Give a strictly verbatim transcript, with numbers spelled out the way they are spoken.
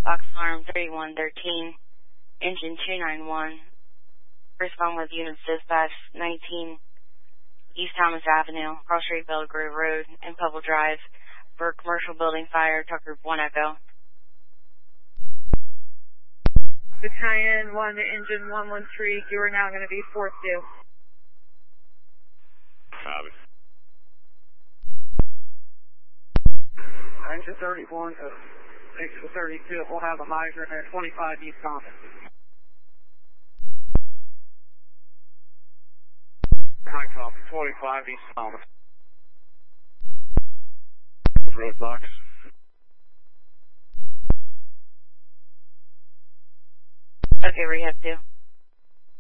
Box alarm thirty-one thirteen, engine two nine one. Respond with units dispatch nineteen, East Thomas Avenue, Cross Street, Bella Grove Road, and Pebble Drive, for commercial building fire, Tuck Group one Echo. The Cheyenne one, engine one one three, you are now going to be four two. Copy. Engine thirty-one to six for thirty-two, we'll have a hydrant at twenty-five East Thomas. High copy, twenty-five East Thomas. Roadblocks. Okay, rehab two.